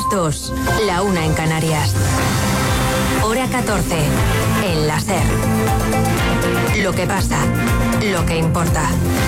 las 2, la 1 en Canarias. Hora 14, en la SER. Lo que pasa, lo que importa.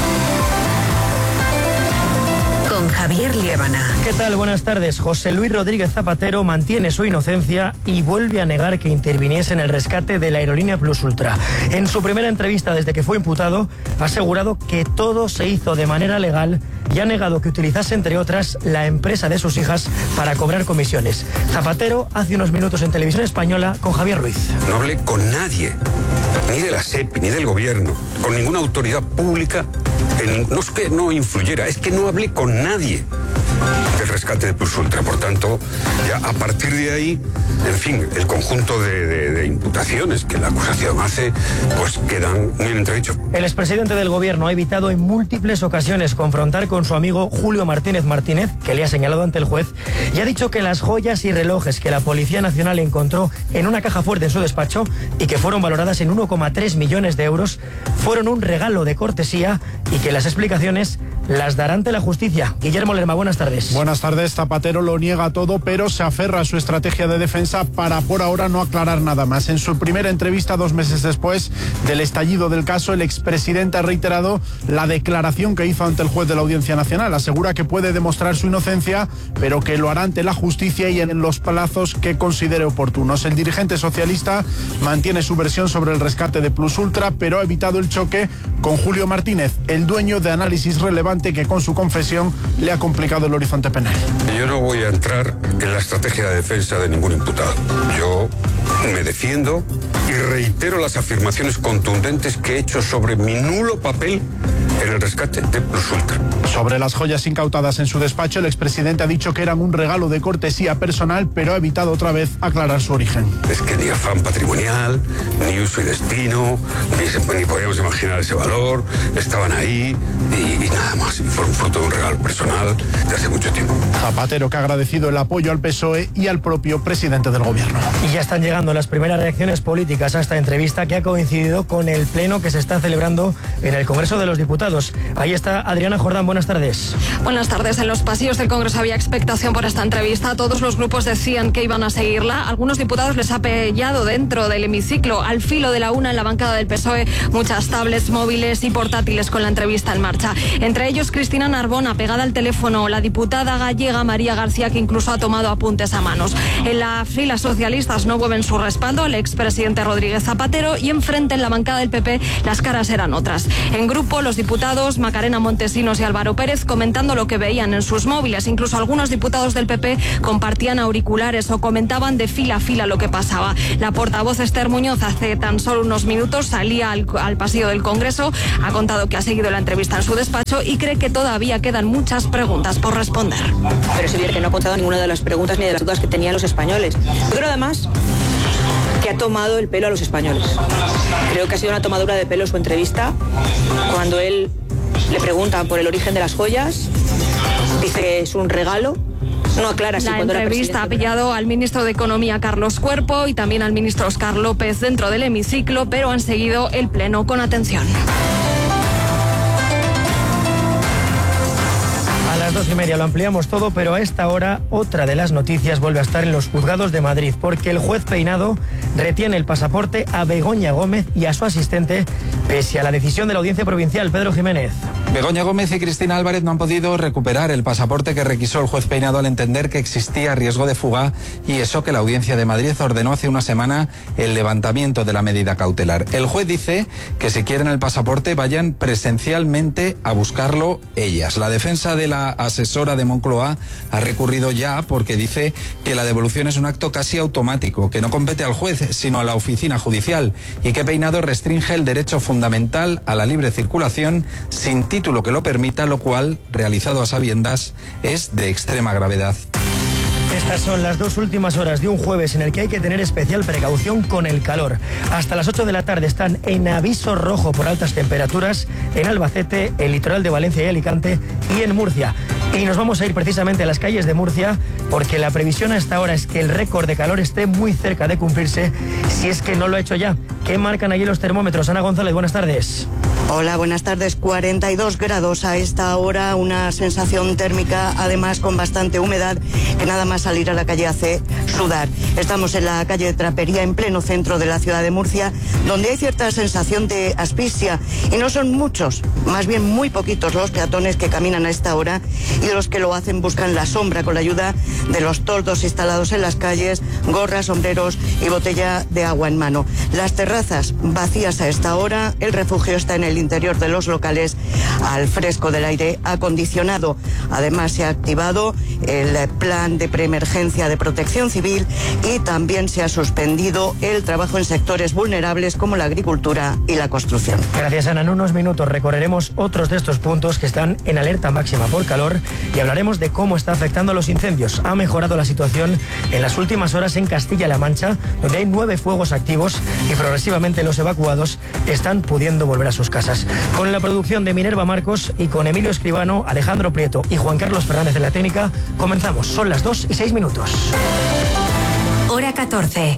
Con Javier Liébana. ¿Qué tal? Buenas tardes. José Luis Rodríguez Zapatero mantiene su inocencia y vuelve a negar que interviniese en el rescate de la aerolínea Plus Ultra. En su primera entrevista desde que fue imputado, ha asegurado que todo se hizo de manera legal y ha negado que utilizase, entre otras, la empresa de sus hijas para cobrar comisiones. Zapatero hace unos minutos en Televisión Española con Javier Ruiz. No hablé con nadie, ni de la SEPI, ni del gobierno, con ninguna autoridad pública. No es que no influyera, es que no hablé con nadie del rescate de Plus Ultra. Por tanto, ya a partir de ahí, en fin, el conjunto de imputaciones que la acusación hace, pues quedan muy en entredicho. El expresidente del gobierno ha evitado en múltiples ocasiones confrontar con su amigo Julio Martínez Martínez, que le ha señalado ante el juez, y ha dicho que las joyas y relojes que la Policía Nacional encontró en una caja fuerte en su despacho y que fueron valoradas en 1,3 millones de euros fueron un regalo de cortesía y que las explicaciones las dará ante la justicia. Guillermo Lerma, buenas tardes. Buenas tardes. Zapatero lo niega todo, pero se aferra a su estrategia de defensa para por ahora no aclarar nada más. En su primera entrevista, 2 meses después del estallido del caso, el expresidente ha reiterado la declaración que hizo ante el juez de la Audiencia Nacional. Asegura que puede demostrar su inocencia, pero que lo hará ante la justicia y en los plazos que considere oportunos. El dirigente socialista mantiene su versión sobre el rescate de Plus Ultra, pero ha evitado el choque con Julio Martínez, el dueño de Análisis Relevante, que con su confesión le ha complicado el horizonte penal. Yo no voy a entrar en la estrategia de defensa de ningún imputado. Yo me defiendo y reitero las afirmaciones contundentes que he hecho sobre mi nulo papel en el rescate de Plus Ultra. Sobre las joyas incautadas en su despacho, el expresidente ha dicho que eran un regalo de cortesía personal, pero ha evitado otra vez aclarar su origen. Es que ni afán patrimonial, ni uso y destino, ni podíamos imaginar ese valor, estaban ahí y nada más. Fueron fruto de un regalo personal de hace mucho tiempo. Zapatero, que ha agradecido el apoyo al PSOE y al propio presidente del gobierno. Y ya están llegando las primeras reacciones políticas a esta entrevista, que ha coincidido con el pleno que se está celebrando en el Congreso de los Diputados. Ahí está Adriana Jordán, buenas tardes. Buenas tardes. En los pasillos del Congreso había expectación por esta entrevista. Todos los grupos decían que iban a seguirla. Algunos diputados les ha pillado dentro del hemiciclo, al filo de la una en la bancada del PSOE, muchas tablets, móviles y portátiles con la entrevista en marcha. Entre ellos Cristina Narbona, pegada al teléfono, la diputada gallega María García, que incluso ha tomado apuntes a manos. En la fila socialistas no mueven su respaldo al expresidente Rodríguez Zapatero, y enfrente en la bancada del PP las caras eran otras. En grupo, los diputados Macarena Montesinos y Álvaro Pérez comentando lo que veían en sus móviles. Incluso algunos diputados del PP compartían auriculares o comentaban de fila a fila lo que pasaba. La portavoz Esther Muñoz hace tan solo unos minutos salía al pasillo del Congreso, ha contado que ha seguido la entrevista en su despacho y cree que todavía quedan muchas preguntas por responder. Pero es evidente que no ha contado ninguna de las preguntas ni de las dudas que tenían los españoles. Yo creo además que ha tomado el pelo a los españoles. Creo que ha sido una tomadura de pelo su entrevista, cuando él le preguntan por el origen de las joyas, dice que es un regalo. No aclara si cuando la entrevista ha pillado al ministro de Economía, Carlos Cuerpo, y también al ministro Óscar López dentro del hemiciclo, pero han seguido el pleno con atención. A las 2:30 lo ampliamos todo, pero a esta hora otra de las noticias vuelve a estar en los juzgados de Madrid, porque el juez Peinado retiene el pasaporte a Begoña Gómez y a su asistente, pese a la decisión de la Audiencia Provincial. Pedro Jiménez. Begoña Gómez y Cristina Álvarez no han podido recuperar el pasaporte que requisó el juez Peinado al entender que existía riesgo de fuga, y eso que la Audiencia de Madrid ordenó hace una semana el levantamiento de la medida cautelar. El juez dice que si quieren el pasaporte vayan presencialmente a buscarlo ellas. La defensa de la asesora de Moncloa ha recurrido ya porque dice que la devolución es un acto casi automático, que no compete al juez sino a la oficina judicial, y que Peinado restringe el derecho fundamental a la libre circulación sin título que lo permita, lo cual, realizado a sabiendas, es de extrema gravedad. Estas son las 2 últimas horas de un jueves en el que hay que tener especial precaución con el calor. Hasta las 8 de la tarde están en aviso rojo por altas temperaturas en Albacete, el litoral de Valencia y Alicante y en Murcia. Y nos vamos a ir precisamente a las calles de Murcia, porque la previsión a esta hora es que el récord de calor esté muy cerca de cumplirse, si es que no lo ha hecho ya. ¿Qué marcan allí los termómetros? Ana González, buenas tardes. Hola, buenas tardes. 42 grados a esta hora, una sensación térmica, además con bastante humedad, que nada más salir a la calle hace sudar. Estamos en la calle de Trapería, en pleno centro de la ciudad de Murcia, donde hay cierta sensación de asfixia. Y no son muchos, más bien muy poquitos los peatones que caminan a esta hora, y los que lo hacen buscan la sombra con la ayuda de los toldos instalados en las calles, gorras, sombreros y botella de agua en mano. Las terrazas vacías a esta hora, el refugio está en el interior de los locales al fresco del aire acondicionado. Además se ha activado el plan de preemergencia de protección civil y también se ha suspendido el trabajo en sectores vulnerables como la agricultura y la construcción. Gracias, Ana. En unos minutos recorreremos otros de estos puntos que están en alerta máxima por calor y hablaremos de cómo está afectando a los incendios. Ha mejorado la situación en las últimas horas en Castilla-La Mancha, donde hay 9 fuegos activos y progresivamente los evacuados están pudiendo volver a sus casas. Con la producción de Minerva Marcos y con Emilio Escribano, Alejandro Prieto y Juan Carlos Fernández de la técnica, comenzamos. Son las 2:06. Hora 14.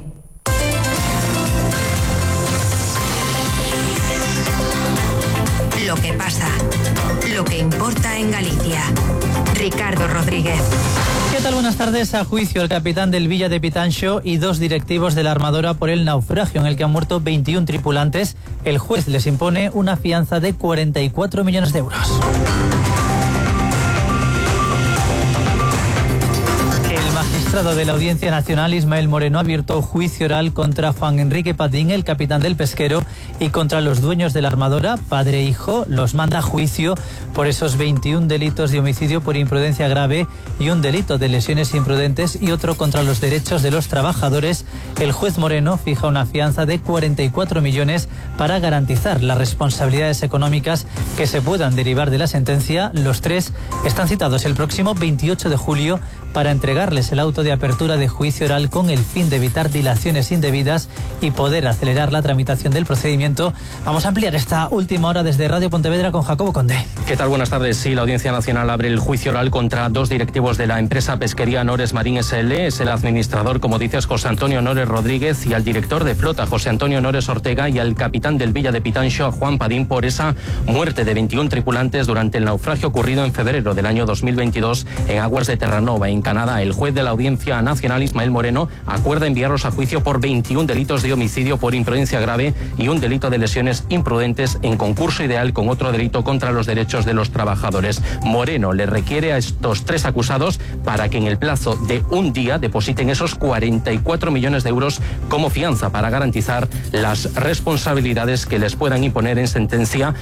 Lo que pasa, lo que importa en Galicia. Ricardo Rodríguez. ¿Qué tal? Buenas tardes. A juicio el capitán del Villa de Pitanxo y 2 directivos de la armadora por el naufragio en el que han muerto 21 tripulantes. El juez les impone una fianza de 44 millones de euros. El magistrado de la Audiencia Nacional, Ismael Moreno, ha abierto juicio oral contra Juan Enrique Padín, el capitán del Pesquero, y contra los dueños de la armadora, padre e hijo. Los manda a juicio por esos 21 delitos de homicidio por imprudencia grave y un delito de lesiones imprudentes y otro contra los derechos de los trabajadores. El juez Moreno fija una fianza de 44 millones para garantizar las responsabilidades económicas que se puedan derivar de la sentencia. Los 3 están citados el próximo 28 de julio para entregarles el auto de apertura de juicio oral con el fin de evitar dilaciones indebidas y poder acelerar la tramitación del procedimiento. Vamos a ampliar esta última hora desde Radio Pontevedra con Jacobo Conde. ¿Qué tal? Buenas tardes. Sí, la Audiencia Nacional abre el juicio oral contra 2 directivos de la empresa pesquería Nores Marín SL. Es el administrador, como dices, José Antonio Nores Rodríguez, y al director de flota, José Antonio Nores Ortega, y al capitán del Villa de Pitanxo, Juan Padín, por esa muerte de 21 tripulantes durante el naufragio ocurrido en febrero del año 2022 en aguas de Terranova, en Canadá. El juez de la Audiencia Nacional, Ismael Moreno, acuerda enviarlos a juicio por 21 delitos de homicidio por imprudencia grave y un delito de lesiones imprudentes en concurso ideal con otro delito contra los derechos de los trabajadores. Moreno le requiere a estos 3 acusados para que en el plazo de un día depositen esos 44 millones de euros como fianza para garantizar las responsabilidades que les puedan imponer en sentencia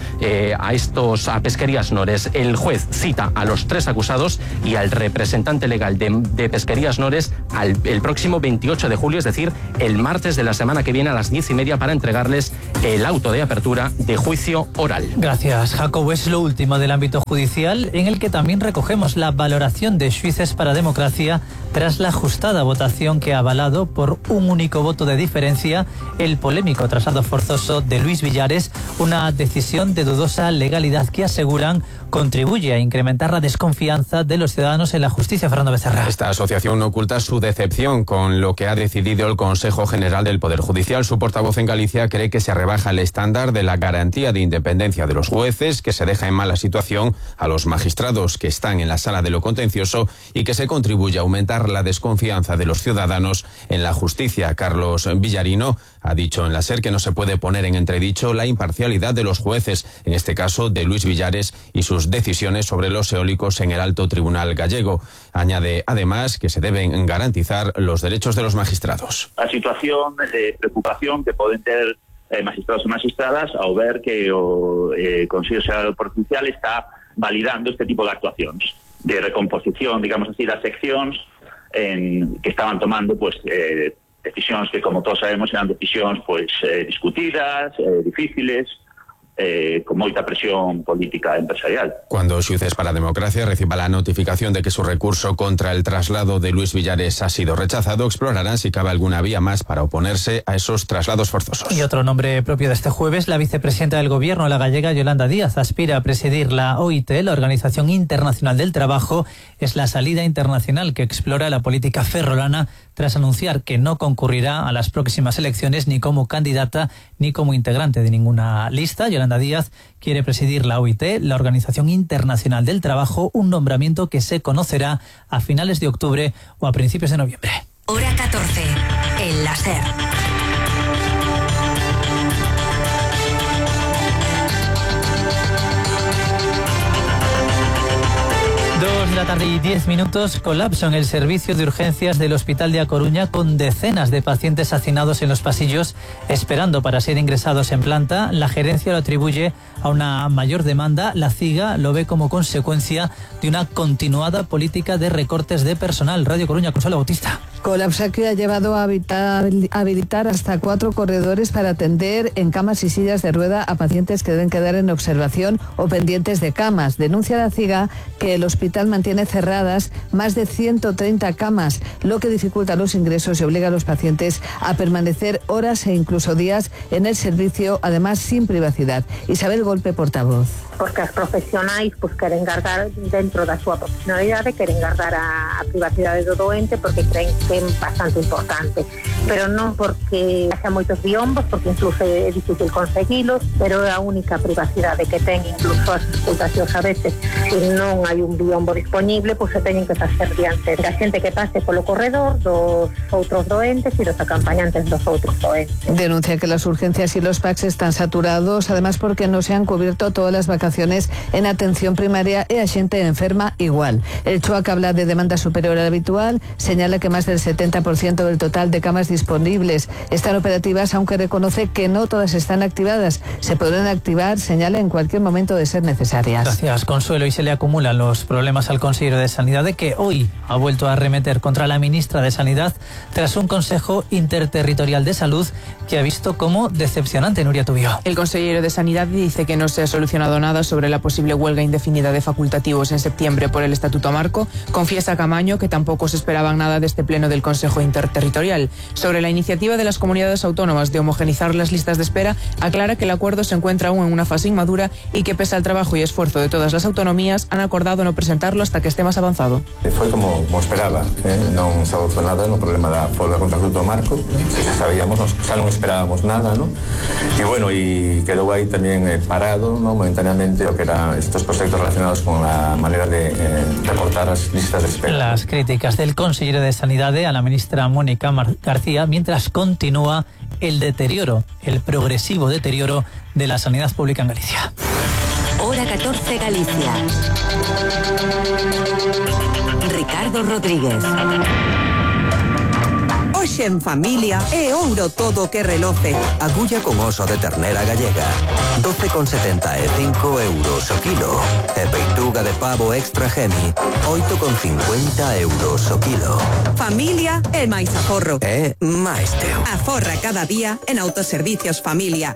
a Pesquerías Nores. El juez cita a los 3 acusados y al representante legal de Pesquerías Nores el próximo 28 de julio, es decir, el martes de la semana que viene a las 10:30, para entregarles el auto de apertura de juicio oral. Gracias, Jacobo. Es lo último del ámbito judicial, en el que también recogemos la valoración de Xuices para Democracia tras la ajustada votación que ha avalado por un único voto de diferencia el polémico traslado forzoso de Luis Villares, una decisión de dudosa legalidad que aseguran contribuye a incrementar la desconfianza de los ciudadanos en la justicia. Fernando Becerra. Esta asociación oculta su decepción con lo que ha decidido el Consejo General del Poder Judicial. Su portavoz en Galicia cree que se rebaja el estándar de la garantía de independencia de los jueces, que se deja en mala situación a los magistrados que están en la sala de lo contencioso y que se contribuye a aumentar la desconfianza de los ciudadanos en la justicia. Carlos Villarino ha dicho en la SER que no se puede poner en entredicho la imparcialidad de los jueces, en este caso de Luis Villares y sus decisiones sobre los eólicos en el Alto Tribunal gallego. Añade además que se deben garantizar los derechos de los magistrados. A situación de preocupación que poden ter magistrados e magistradas ao ver que o Consello Xeral do Poder Judicial está validando este tipo de actuacións de recomposición, digamos así, das seccións que estaban tomando decisións que, como todos sabemos, eran decisións discutidas, difíciles, con moita presión política empresarial. Cuando Xuices para Democracia reciba la notificación de que su recurso contra el traslado de Luis Villares ha sido rechazado, explorarán si cabe alguna vía más para oponerse a esos traslados forzosos. Y otro nombre propio de este jueves, la vicepresidenta del Gobierno, la gallega Yolanda Díaz, aspira a presidir la OIT, la Organización Internacional del Trabajo. Es la salida internacional que explora la política ferrolana tras anunciar que no concurrirá a las próximas elecciones ni como candidata ni como integrante de ninguna lista. Yolanda Yolanda Díaz quiere presidir la OIT, la Organización Internacional del Trabajo, un nombramiento que se conocerá a finales de octubre o a principios de noviembre. Hora 14, en la SER. 2 de la tarde y 10 minutos, colapso en el servicio de urgencias del Hospital de A Coruña, con decenas de pacientes hacinados en los pasillos esperando para ser ingresados en planta. La gerencia lo atribuye a una mayor demanda. La CIGA lo ve como consecuencia de una continuada política de recortes de personal. Radio Coruña, Consuelo Bautista. Colapso que ha llevado a habilitar hasta 4 corredores para atender en camas y sillas de rueda a pacientes que deben quedar en observación o pendientes de camas. Denuncia la CIGA que el hospital mantiene cerradas más de 130 camas, lo que dificulta los ingresos y obliga a los pacientes a permanecer horas e incluso días en el servicio, además sin privacidad. Isabel Golpe, portavoz. Porque os profesionais queren guardar dentro da súa profesionalidade, queren guardar a privacidade do doente porque creen que é bastante importante, pero non porque haxa moitos biombos, porque incluso é difícil conseguilos, pero é a única privacidade que ten. Incluso as consultacións a veces, se non hai un biombo disponible, se teñen que facer diante da xente que pase polo corredor, dos outros doentes e dos acompañantes dos outros doentes. Denuncia que las urgencias y los PACs están saturados, además porque no se han cubierto todas las vacaciones en atención primaria e a xente enferma igual. El CHOAC habla de demanda superior a la habitual, señala que más del 70% del total de camas disponibles están operativas, aunque reconoce que no todas están activadas. Se podrán activar, señala, en cualquier momento de ser necesarias. Gracias, Consuelo. Y se le acumulan los problemas al consejero de Sanidad, de que hoy ha vuelto a arremeter contra la ministra de Sanidad tras un Consejo Interterritorial de Salud que ha visto como decepcionante. Nuria Tubio. El consejero de Sanidad dice que no se ha solucionado nada sobre la posible huelga indefinida de facultativos en septiembre por el Estatuto Marco. Confiesa Camaño que tampoco se esperaban nada de este pleno del Consejo Interterritorial. Sobre la iniciativa de las comunidades autónomas de homogeneizar las listas de espera, aclara que el acuerdo se encuentra aún en una fase inmadura y que, pese al trabajo y esfuerzo de todas las autonomías, han acordado no presentarlo hasta que esté más avanzado. Foi como esperaba, non se avanzou nada no problema da folga contra o Estatuto Marco, xa sabíamos, xa non esperábamos nada, ¿no? E bueno, e quedou aí tamén parado, ¿no?, momentáneamente lo que eran estos proyectos relacionados con la manera de recortar las listas de espera. Las críticas del consejero de Sanidad a la ministra Mónica García, mientras continúa el deterioro, el progresivo deterioro de la sanidad pública en Galicia. Hora 14, Galicia. Ricardo Rodríguez. Hoxe en familia é ouro todo que reloce. Agulla con oso de ternera gallega, 12,75 euros o kilo. E peituga de pavo extra gemi, 8,50 euros o kilo. Familia é máis aforro. É máis teu. Aforra cada día en Autoservicios Familia.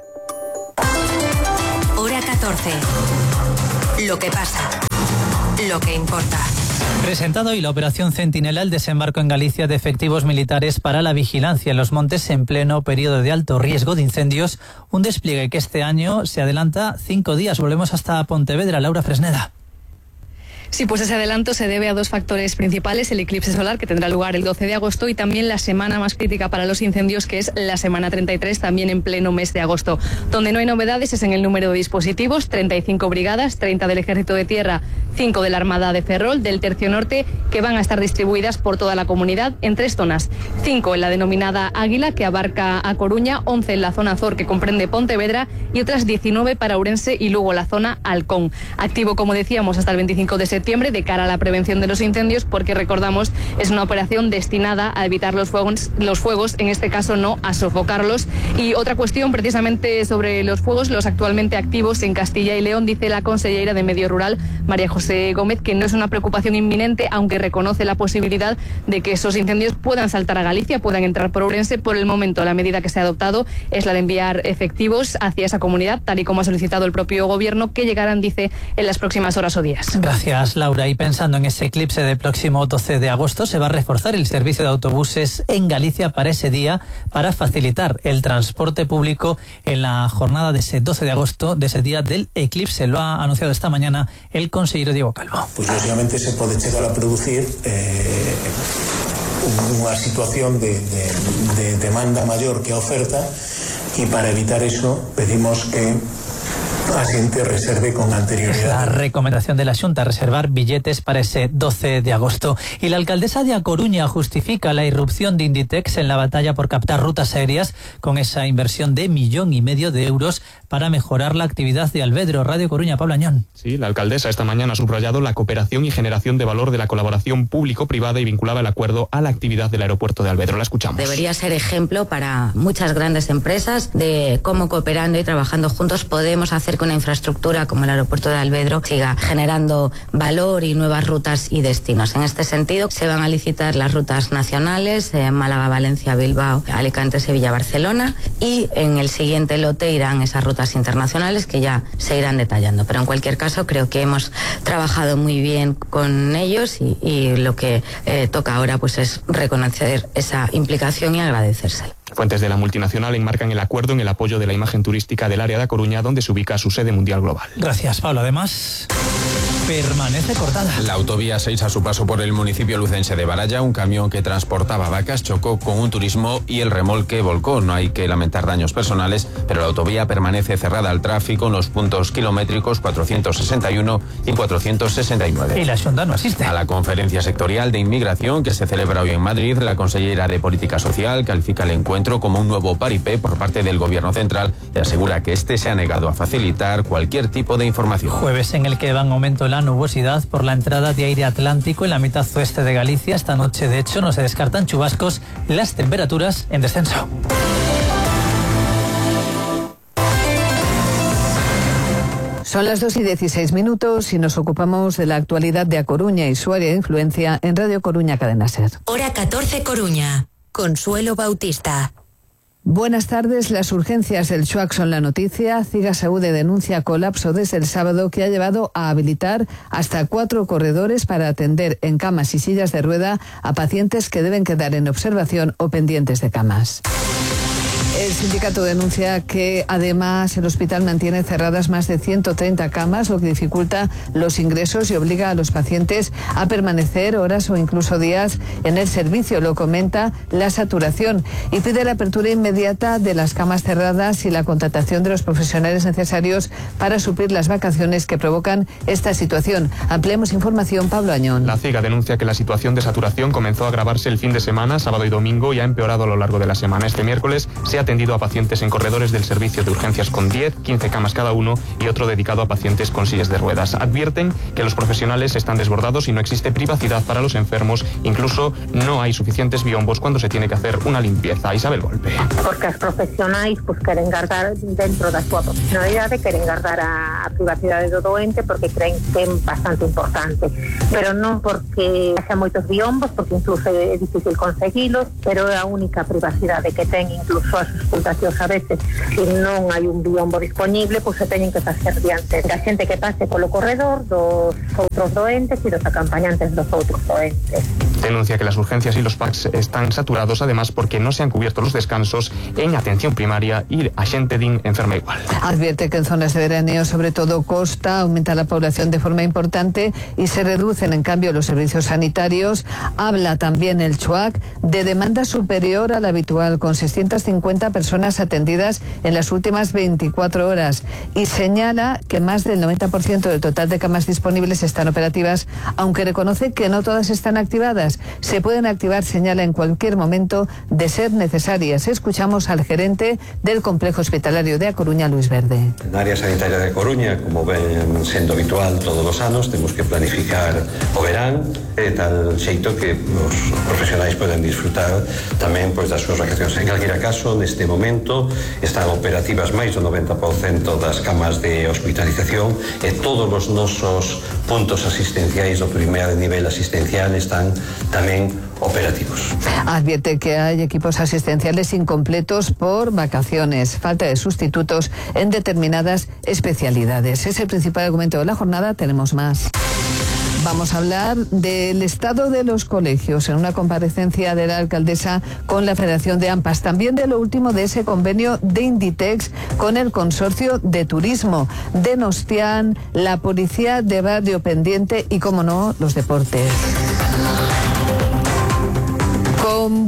Hora 14. Lo que pasa. Lo que importa. Presentado hoy la operación Centinela, el desembarco en Galicia de efectivos militares para la vigilancia en los montes en pleno periodo de alto riesgo de incendios, un despliegue que este año se adelanta 5 días. Volvemos hasta Pontevedra. Laura Fresneda. Sí, pues ese adelanto se debe a 2 factores principales: el eclipse solar, que tendrá lugar el 12 de agosto, y también la semana más crítica para los incendios, que es la semana 33, también en pleno mes de agosto. Donde no hay novedades es en el número de dispositivos: 35 brigadas, 30 del Ejército de Tierra, 5 de la Armada de Ferrol, del Tercio Norte, que van a estar distribuidas por toda la comunidad en 3 zonas: 5 en la denominada Águila, que abarca a Coruña, 11 en la zona Azor, que comprende Pontevedra, y otras 19 para Ourense y luego la zona Halcón. Activo, como decíamos, hasta el 25 de septiembre de cara a la prevención de los incendios, porque recordamos, es una operación destinada a evitar los fuegos, en este caso no a sofocarlos. Y otra cuestión precisamente sobre los fuegos, los actualmente activos en Castilla y León, dice la consellera de Medio Rural, María José Gómez, que no es una preocupación inminente, aunque reconoce la posibilidad de que esos incendios puedan saltar a Galicia, puedan entrar por Ourense. Por el momento, la medida que se ha adoptado es la de enviar efectivos hacia esa comunidad, tal y como ha solicitado el propio gobierno, que llegarán, dice, en las próximas horas o días. Gracias, Laura. Y pensando en ese eclipse del próximo 12 de agosto, se va a reforzar el servicio de autobuses en Galicia para ese día, para facilitar el transporte público en la jornada de ese 12 de agosto, de ese día del eclipse. Lo ha anunciado esta mañana el consejero Diego Calvo. Pues lógicamente se pode chegar a producir unha situación de demanda maior que a oferta, e para evitar eso pedimos que a xente reserve con anterioridade. La recomendación de la Xunta, reservar billetes para ese 12 de agosto. Y la alcaldesa de A Coruña justifica la irrupción de Inditex en la batalla por captar rutas aéreas con esa inversión de 1,5 millones de euros para mejorar la actividad de Alvedro. Radio Coruña, Pablo Añón. Sí, la alcaldesa esta mañana ha subrayado la cooperación y generación de valor de la colaboración público-privada y vinculaba el acuerdo a la actividad del aeropuerto de Alvedro. La escuchamos. Debería ser ejemplo para muchas grandes empresas de cómo cooperando y trabajando juntos podemos hacer que una infraestructura como el aeropuerto de Alvedro siga generando valor y nuevas rutas y destinos. En este sentido, se van a licitar las rutas nacionales, Málaga, Valencia, Bilbao, Alicante, Sevilla, Barcelona, y en el siguiente lote irán esas rutas internacionales que ya se irán detallando. Pero en cualquier caso, creo que hemos trabajado muy bien con ellos y lo que toca ahora pues es reconocer esa implicación y agradecérsela. Fuentes de la multinacional enmarcan el acuerdo en el apoyo de la imagen turística del área de A Coruña, donde se ubica su sede mundial global. Gracias, Pablo. Además, permanece cortada. La autovía 6, a su paso por el municipio lucense de Baralla, un camión que transportaba vacas chocó con un turismo y el remolque volcó. No hay que lamentar daños personales, pero la autovía permanece cerrada al tráfico en los puntos kilométricos 461 y 469. Y la Xunta no asiste. A la conferencia sectorial de inmigración que se celebra hoy en Madrid, la consellera de Política Social califica el encuentro como un nuevo paripé por parte del Gobierno central y asegura que este se ha negado a facilitar cualquier tipo de información. Jueves en el que va en aumento la nubosidad por la entrada de aire atlántico en la mitad oeste de Galicia. Esta noche, de hecho, no se descartan chubascos, las temperaturas en descenso. Son las 2:16 y nos ocupamos de la actualidad de A Coruña y su área de influencia en Radio Coruña Cadena Ser. Hora 14 Coruña. Consuelo Bautista. Buenas tardes. Las urgencias del Chuac son la noticia. Cigasaude denuncia colapso desde el sábado que ha llevado a habilitar hasta 4 corredores para atender en camas y sillas de rueda a pacientes que deben quedar en observación o pendientes de camas. El sindicato denuncia que además el hospital mantiene cerradas más de 130 camas, lo que dificulta los ingresos y obliga a los pacientes a permanecer horas o incluso días en el servicio. Lo comenta la saturación y pide la apertura inmediata de las camas cerradas y la contratación de los profesionales necesarios para suplir las vacaciones que provocan esta situación. Ampliemos información, Pablo Añón. La CIGA denuncia que la situación de saturación comenzó a agravarse el fin de semana, sábado y domingo, y ha empeorado a lo largo de la semana. Este miércoles se ha atendido a pacientes en corredores del servicio de urgencias con 10, 15 camas cada uno y otro dedicado a pacientes con sillas de ruedas. Advierten que los profesionales están desbordados y no existe privacidad para los enfermos, incluso no hay suficientes biombos cuando se tiene que hacer una limpieza. Isabel Golpe. Porque os profesionais pues queren guardar dentro da súa profesionalidade, queren guardar a privacidade do doente porque creen que é bastante importante, pero non porque haxa moitos biombos, porque incluso é difícil conseguilos, pero é a única privacidade que ten. Incluso as auscultacións a veces, se non hai un biombo disponible, pois se teñen que facer diante da xente que pase polo corredor, dos outros doentes e dos acompañantes dos outros doentes. Denuncia que las urgencias y los PACs están saturados, además porque no se han cubierto los descansos en atención primaria y a xente din enferma igual. Advierte que en zonas de veraneo, sobre todo costa, aumenta la población de forma importante y se reducen en cambio los servicios sanitarios. Habla también el Chuac de demanda superior a la habitual, con 650 personas atendidas en las últimas 24 horas y señala que más del 90% del total de camas disponibles están operativas, aunque reconoce que no todas están activadas. Se pueden activar, señala, en cualquier momento de ser necesarias. Escuchamos al gerente del complejo hospitalario de A Coruña, Luis Verde. En área sanitaria de Coruña, como ven sendo habitual todos os anos, temos que planificar o verán de tal xeito que os profesionais poden disfrutar tamén pois das súas vacacións. En calquera caso, neste momento están operativas máis do 90% das camas de hospitalización e todos os nosos puntos asistenciais do primeiro nivel asistencial están tamén operativos. Advierte que hay equipos asistenciales incompletos por vacaciones, falta de sustitutos en determinadas especialidades. Es el principal argumento de la jornada. Tenemos más. Vamos a hablar del estado de los colegios en una comparecencia de la alcaldesa con la Federación de AMPAs. También de lo último de ese convenio de Inditex con el Consorcio de Turismo, Donostian, la Policía de Barrio Pendiente y, como no, los deportes. Con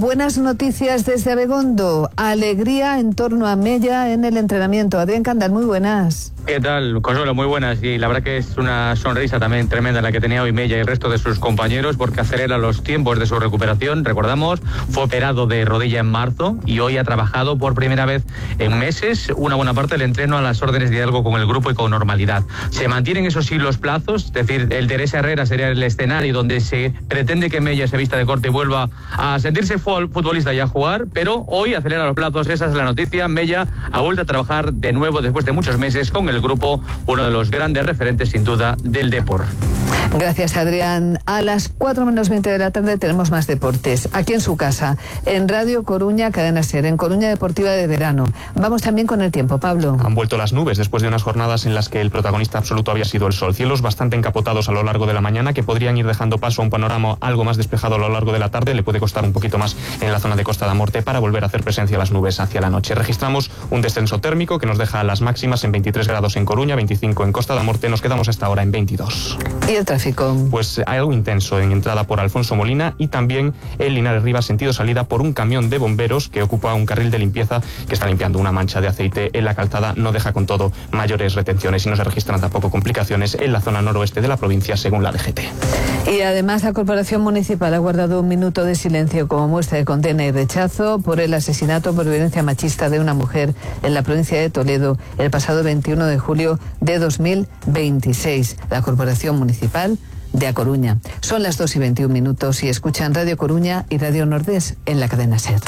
Buenas noticias desde Abegondo. Alegría en torno a Mella en el entrenamiento. Adrián Candal, muy buenas. ¿Qué tal, Consuelo? Muy buenas. Y la verdad que es una sonrisa también tremenda la que tenía hoy Mella y el resto de sus compañeros, porque acelera los tiempos de su recuperación. Recordamos, fue operado de rodilla en marzo y hoy ha trabajado por primera vez en meses una buena parte del entreno a las órdenes de diálogo con el grupo y con normalidad. Se mantienen, eso sí, los plazos, es decir, el Teresa Herrera sería el escenario donde se pretende que Mella se vista de corte y vuelva a sentirse futbolista y a jugar, pero hoy acelera los plazos, esa es la noticia. Mella ha vuelto a trabajar de nuevo después de muchos meses con el grupo, uno de los grandes referentes sin duda del Depor. Gracias, Adrián. A las 4:20 de la tarde tenemos más deportes. Aquí en su casa, en Radio Coruña, Cadena SER, en Coruña Deportiva de Verano. Vamos también con el tiempo, Pablo. Han vuelto las nubes después de unas jornadas en las que el protagonista absoluto había sido el sol. Cielos bastante encapotados a lo largo de la mañana que podrían ir dejando paso a un panorama algo más despejado a lo largo de la tarde. Le puede costar un poquito más en la zona de Costa da Morte para volver a hacer presencia las nubes hacia la noche. Registramos un descenso térmico que nos deja las máximas en 23 grados en Coruña, 25 en Costa da Morte. Nos quedamos hasta ahora en 22. ¿Y el tráfico? Pues hay algo intenso en entrada por Alfonso Molina y también en Linares Rivas, sentido salida, por un camión de bomberos que ocupa un carril de limpieza que está limpiando una mancha de aceite en la calzada. No deja con todo mayores retenciones y no se registran tampoco complicaciones en la zona noroeste de la provincia, según la DGT. Y además la Corporación Municipal ha guardado un minuto de silencio como muestra de condena y rechazo por el asesinato por violencia machista de una mujer en la provincia de Toledo el pasado 21 de julio de 2026. La Corporación Municipal de A Coruña. Son las 2:21 y escuchan Radio Coruña y Radio Nordés en la cadena SER.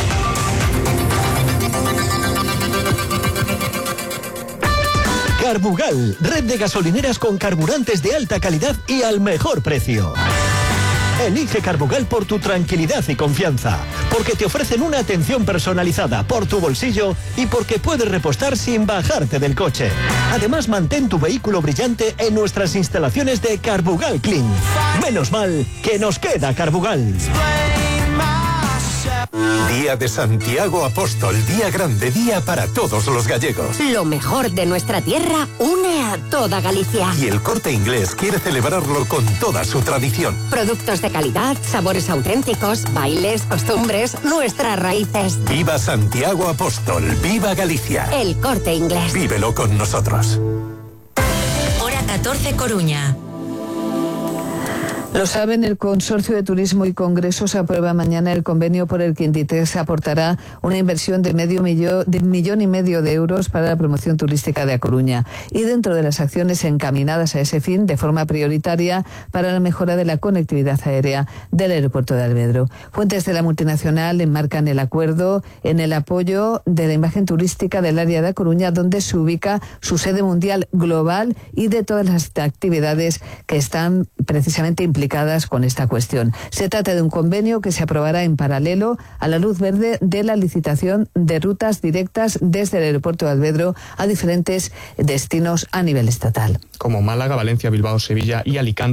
Carbugal, red de gasolineras con carburantes de alta calidad y al mejor precio. Elige Carbugal por tu tranquilidad y confianza, porque te ofrecen una atención personalizada por tu bolsillo y porque puedes repostar sin bajarte del coche. Además, mantén tu vehículo brillante en nuestras instalaciones de Carbugal Clean. Menos mal que nos queda Carbugal. Día de Santiago Apóstol, día grande, día para todos los gallegos. Lo mejor de nuestra tierra une a toda Galicia. Y el Corte Inglés quiere celebrarlo con toda su tradición. Productos de calidad, sabores auténticos, bailes, costumbres, nuestras raíces. Viva Santiago Apóstol, viva Galicia. El Corte Inglés. Vívelo con nosotros. Hora 14, Coruña. Lo saben, el Consorcio de Turismo y Congresos aprueba mañana el convenio por el que Inditex aportará una inversión de $1,5 millones de euros para la promoción turística de A Coruña. Y dentro de las acciones encaminadas a ese fin, de forma prioritaria, para la mejora de la conectividad aérea del aeropuerto de Alvedro. Fuentes de la multinacional enmarcan el acuerdo en el apoyo de la imagen turística del área de A Coruña, donde se ubica su sede mundial global y de todas las actividades que están precisamente implicadas con esta cuestión. Se trata de un convenio que se aprobará en paralelo a la luz verde de la licitación de rutas directas desde el aeropuerto de Alvedro a diferentes destinos a nivel estatal. Como Málaga, Valencia, Bilbao, Sevilla y Alicante.